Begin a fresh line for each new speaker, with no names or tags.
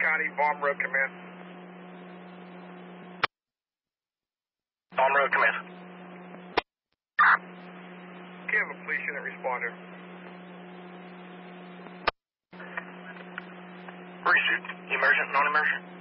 County, Bomb Road Command.
Bomb Road Command.
Okay, I have a police unit responder.
Receipt. Emergent, non-emergent?